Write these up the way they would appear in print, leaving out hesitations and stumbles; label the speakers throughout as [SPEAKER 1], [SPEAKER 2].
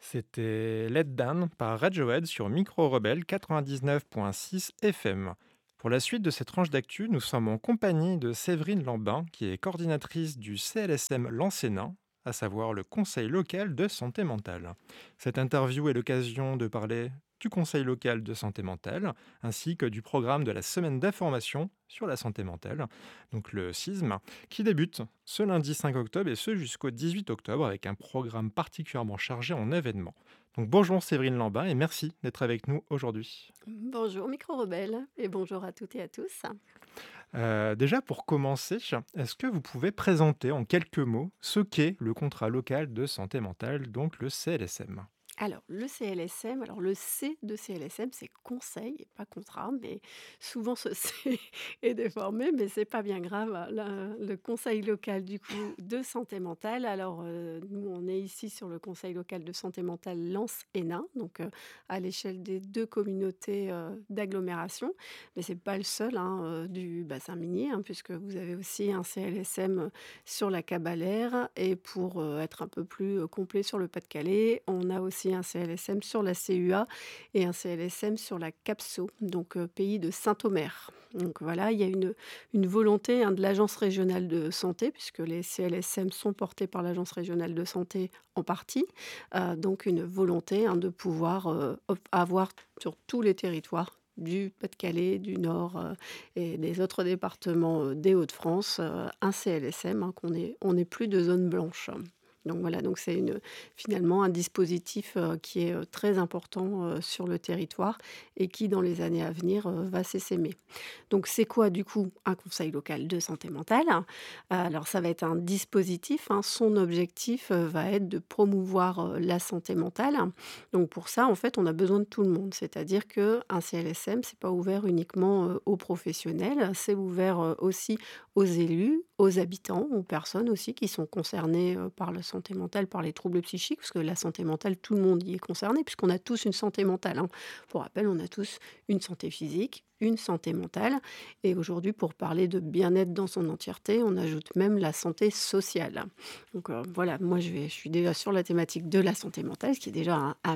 [SPEAKER 1] C'était Let Down par Radiohead sur Micro Rebelle 99.6 FM. Pour la suite de cette tranche d'actu, nous sommes en compagnie de Séverine Lambin, qui est coordinatrice du CLSM Lancenin, à savoir le Conseil local de santé mentale. Cette interview est l'occasion de parler du Conseil local de santé mentale, ainsi que du programme de la semaine d'information sur la santé mentale, donc le CISM, qui débute ce lundi 5 octobre et ce jusqu'au 18 octobre avec un programme particulièrement chargé en événements. Donc bonjour Séverine Lambin et merci d'être avec nous aujourd'hui.
[SPEAKER 2] Bonjour Micro Rebelle et bonjour à toutes et à tous.
[SPEAKER 1] Déjà pour commencer, est-ce que vous pouvez présenter en quelques mots ce qu'est le contrat local de santé mentale, donc le CLSM?
[SPEAKER 2] Alors le CLSM, alors le C de CLSM, c'est conseil et pas contrat, mais souvent ce C est déformé, mais c'est pas bien grave. Le conseil local du coup de santé mentale. Alors nous on est ici sur le conseil local de santé mentale Lens-Hénin, donc à l'échelle des 2 communautés, d'agglomération. Mais c'est pas le seul, hein, du bassin minier, hein, puisque vous avez aussi un CLSM sur la Cabalère et pour, être un peu plus, complet sur le Pas-de-Calais, on a aussi un CLSM sur la CUA et un CLSM sur la Capso, donc pays de Saint-Omer. Donc voilà, il y a une volonté, hein, de l'agence régionale de santé puisque les CLSM sont portés par l'agence régionale de santé en partie, donc une volonté, hein, de pouvoir, avoir sur tous les territoires du Pas-de-Calais, du Nord, et des autres départements, des Hauts-de-France, un CLSM, hein, qu'on ait plus de zone blanche. Donc voilà, donc c'est finalement un dispositif, qui est, très important, sur le territoire et qui dans les années à venir, va s'essaimer. Donc c'est quoi du coup un conseil local de santé mentale? Alors ça va être un dispositif, hein, son objectif, va être de promouvoir, la santé mentale. Donc pour ça, en fait, on a besoin de tout le monde. C'est-à-dire qu'un CLSM, c'est pas ouvert uniquement, aux professionnels, c'est ouvert, aussi aux élus, aux habitants, aux personnes aussi qui sont concernées, par la santé mentale, par les troubles psychiques, parce que la santé mentale, tout le monde y est concerné puisqu'on a tous une santé mentale, hein. Pour rappel, on a tous une santé physique, une santé mentale et aujourd'hui, pour parler de bien-être dans son entièreté, on ajoute même la santé sociale. Donc, voilà, moi je suis déjà sur la thématique de la santé mentale, ce qui est déjà un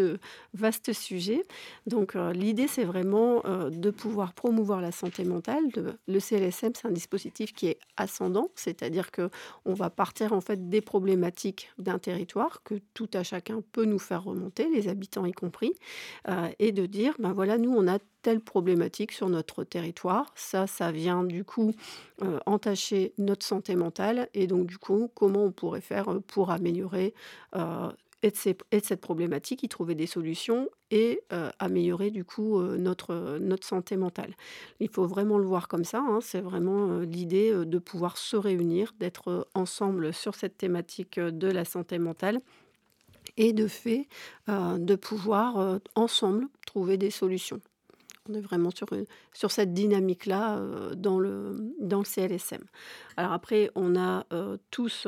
[SPEAKER 2] vaste sujet. Donc, l'idée, c'est vraiment, de pouvoir promouvoir la santé mentale. Le CLSM, c'est un dispositif qui est ascendant, c'est-à-dire que on va partir en fait des problématiques d'un territoire que tout à chacun peut nous faire remonter, les habitants y compris, et de dire: «Ben voilà, nous on a telle problématique sur notre territoire. Ça vient du coup, entacher notre santé mentale et donc du coup, comment on pourrait faire, pour améliorer, heu, et de cette problématique, y trouver des solutions et améliorer du coup, notre santé mentale». Il faut vraiment le voir comme ça, hein. C'est vraiment, l'idée, de pouvoir se réunir, d'être, ensemble sur cette thématique, de la santé mentale et de fait, de pouvoir, ensemble trouver des solutions. On est vraiment sur cette dynamique-là, dans le CLSM. Alors après, on a, tous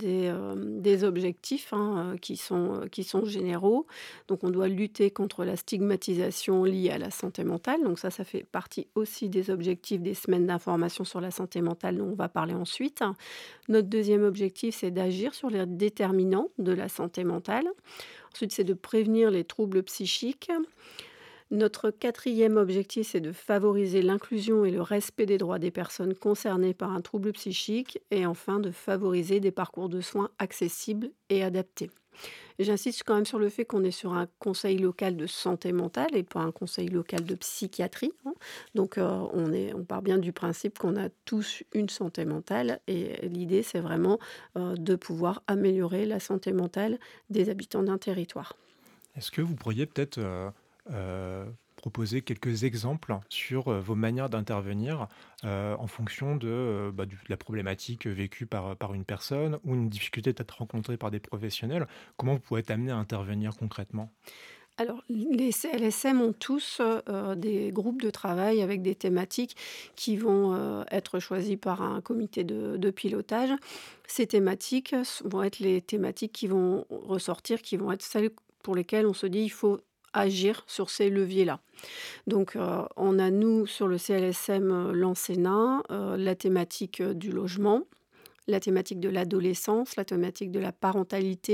[SPEAKER 2] des objectifs, hein, qui sont généraux. Donc on doit lutter contre la stigmatisation liée à la santé mentale. Donc ça fait partie aussi des objectifs des semaines d'information sur la santé mentale dont on va parler ensuite. Notre deuxième objectif, c'est d'agir sur les déterminants de la santé mentale. Ensuite, c'est de prévenir les troubles psychiques. Notre quatrième objectif, c'est de favoriser l'inclusion et le respect des droits des personnes concernées par un trouble psychique et enfin de favoriser des parcours de soins accessibles et adaptés. Et j'insiste quand même sur le fait qu'on est sur un conseil local de santé mentale et pas un conseil local de psychiatrie, hein. Donc on part bien du principe qu'on a tous une santé mentale et l'idée c'est vraiment, de pouvoir améliorer la santé mentale des habitants d'un territoire.
[SPEAKER 1] Est-ce que vous pourriez peut-être proposer quelques exemples sur vos manières d'intervenir en fonction de la problématique vécue par une personne ou une difficulté peut-être rencontrée par des professionnels? Comment vous pouvez être amené à intervenir concrètement?
[SPEAKER 2] Alors, les CLSM ont tous, des groupes de travail avec des thématiques qui vont, être choisies par un comité de pilotage. Ces thématiques vont être les thématiques qui vont ressortir, qui vont être celles pour lesquelles on se dit: «Il faut agir sur ces leviers-là». Donc, on a nous, sur le CLSM, Lancenin, la thématique, du logement, la thématique de l'adolescence, la thématique de la parentalité,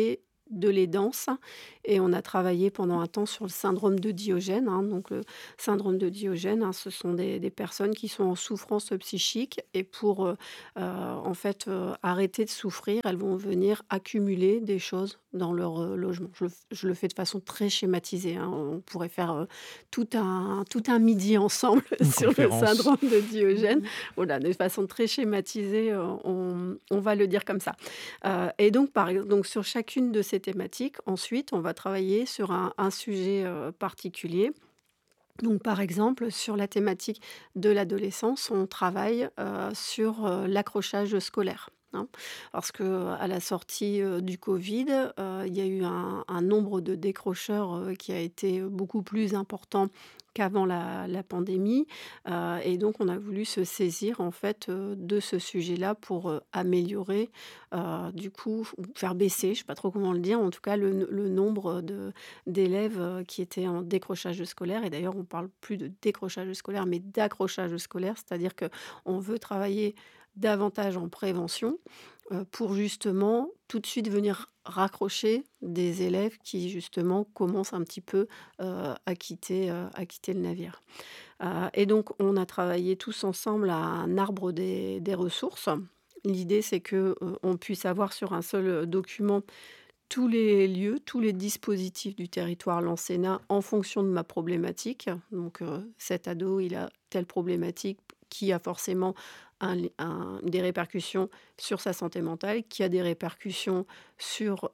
[SPEAKER 2] de l'aidance et on a travaillé pendant un temps sur le syndrome de Diogène, hein. Donc le syndrome de Diogène, hein, ce sont des personnes qui sont en souffrance psychique et pour, en fait, arrêter de souffrir, elles vont venir accumuler des choses dans leur, logement. Je le fais de façon très schématisée, hein. On pourrait faire, tout un midi ensemble
[SPEAKER 1] Une
[SPEAKER 2] sur le
[SPEAKER 1] conférence.
[SPEAKER 2] syndrome de Diogène. Voilà, de façon très schématisée, on va le dire comme ça. Et donc donc sur chacune de ces thématiques, ensuite, on va travailler sur un sujet, particulier. Donc par exemple, sur la thématique de l'adolescence, on travaille, sur, l'accrochage scolaire, hein. Parce qu'à la sortie, du covid, il y a eu un nombre de décrocheurs, qui a été beaucoup plus important qu'avant la pandémie, et donc on a voulu se saisir en fait, de ce sujet-là pour, améliorer, du coup, ou faire baisser, je ne sais pas trop comment le dire, en tout cas le nombre d'élèves, qui étaient en décrochage scolaire et d'ailleurs on parle plus de décrochage scolaire, mais d'accrochage scolaire. C'est-à-dire qu'on veut travailler davantage en prévention, pour justement tout de suite venir raccrocher des élèves qui justement commencent un petit peu, à quitter le navire. Et donc on a travaillé tous ensemble à un arbre des ressources. L'idée c'est que, on puisse avoir sur un seul, document tous les lieux, tous les dispositifs du territoire Lancénin en fonction de ma problématique. Donc, cet ado, il a telle problématique qui a forcément des répercussions sur sa santé mentale, qui a des répercussions sur,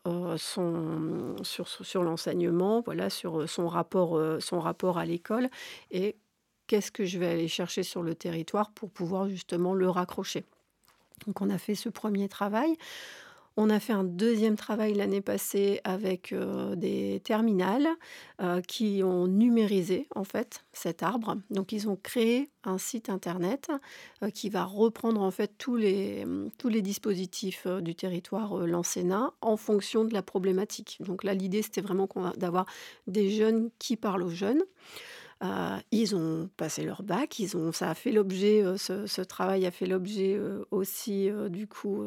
[SPEAKER 2] sur l'enseignement, voilà, sur, son rapport à l'école et qu'est-ce que je vais aller chercher sur le territoire pour pouvoir justement le raccrocher. Donc on a fait ce premier travail. On a fait un deuxième travail l'année passée avec, des terminales, qui ont numérisé, en fait, cet arbre. Donc ils ont créé un site internet, qui va reprendre, en fait, tous les dispositifs, du territoire, lancénin en fonction de la problématique. Donc là, l'idée, c'était vraiment d'avoir des jeunes qui parlent aux jeunes. Ils ont passé leur bac, ça a fait l'objet, ce travail a fait l'objet, aussi, du coup,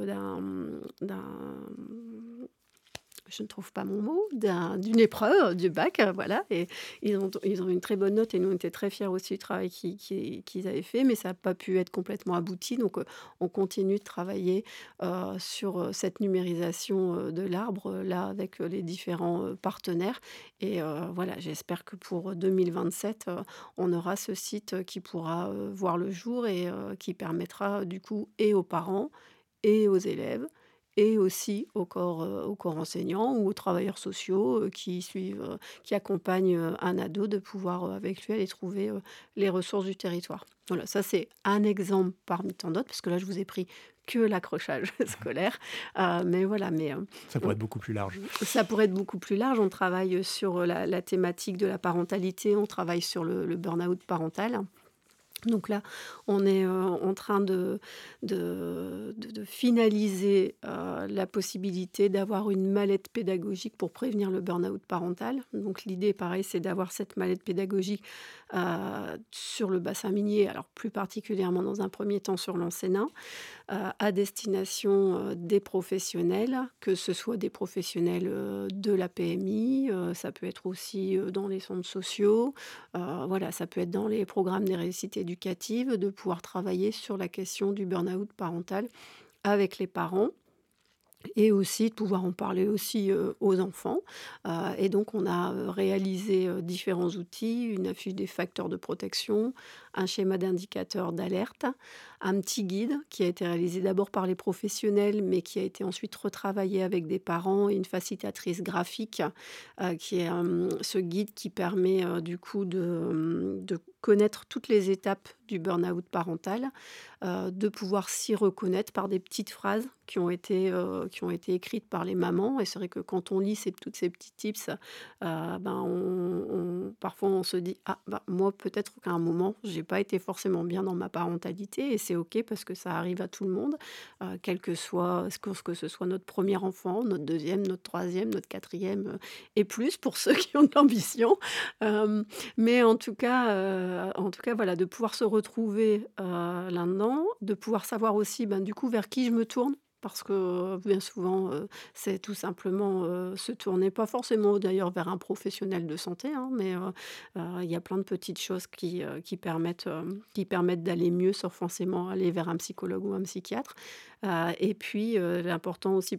[SPEAKER 2] je ne trouve pas mon mot, d'une épreuve du bac, voilà et ils ont eu une très bonne note et nous, on était très fiers aussi du travail qu'ils avaient fait, mais ça n'a pas pu être complètement abouti donc on continue de travailler, sur, cette numérisation, de l'arbre, là, avec, les différents, partenaires et voilà, j'espère que pour 2027, on aura ce site, qui pourra, voir le jour et qui permettra, du coup, et aux parents et aux élèves et aussi au corps enseignant ou aux travailleurs sociaux, qui accompagnent, un ado de pouvoir, avec lui aller trouver, les ressources du territoire. Voilà, ça c'est un exemple parmi tant d'autres, parce que là je vous ai pris que l'accrochage scolaire, mais voilà,
[SPEAKER 1] Ça pourrait
[SPEAKER 2] on
[SPEAKER 1] être beaucoup plus large.
[SPEAKER 2] ça pourrait être beaucoup plus large. On travaille, sur, la thématique de la parentalité, on travaille sur le burn-out parental. Donc là, on est, en train de finaliser, la possibilité d'avoir une mallette pédagogique pour prévenir le burn-out parental. Donc l'idée, pareil, c'est d'avoir cette mallette pédagogique, sur le bassin minier, alors plus particulièrement dans un premier temps sur l'Ansénin, à destination, des professionnels, que ce soit des professionnels, de la PMI, ça peut être aussi, dans les centres sociaux, voilà, ça peut être dans les programmes des réussites éducatives, de pouvoir travailler sur la question du burn-out parental avec les parents et aussi de pouvoir en parler aussi, aux enfants. Et donc on a, réalisé, différents outils, une affiche des facteurs de protection, un schéma d'indicateurs d'alerte, un petit guide qui a été réalisé d'abord par les professionnels, mais qui a été ensuite retravaillé avec des parents et une facilitatrice graphique, qui est, ce guide qui permet, du coup de connaître toutes les étapes du burn-out parental, de pouvoir s'y reconnaître par des petites phrases qui ont été écrites par les mamans et c'est vrai que quand on lit toutes ces petits tips, ben, parfois on se dit: «Ah, bah, moi peut-être qu'à un moment, j'ai pas été forcément bien dans ma parentalité» et c'est OK parce que ça arrive à tout le monde, quel que soit ce que ce soit notre premier enfant, notre deuxième, notre troisième, notre quatrième, et plus pour ceux qui ont de l'ambition. Mais en tout cas, voilà, de pouvoir se retrouver, là-dedans, de pouvoir savoir aussi, ben, du coup, vers qui je me tourne Parce que, bien souvent, c'est tout simplement, se tourner pas forcément d'ailleurs vers un professionnel de santé, hein, mais il y a plein de petites choses qui permettent d'aller mieux sans forcément aller vers un psychologue ou un psychiatre. Et puis, l'important aussi